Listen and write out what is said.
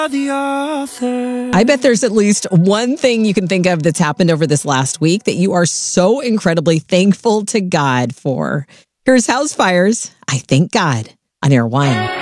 The author. I bet there's at least one thing you can think of that's happened over this last week that you are so incredibly thankful to God for. Here's House Fires, I Thank God, on Air Wine.